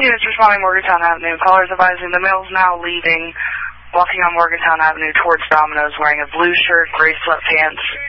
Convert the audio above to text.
Units responding Morgantown Avenue. Callers advising the male is now leaving, walking on Morgantown Avenue towards Domino's, wearing a blue shirt, gray sweatpants,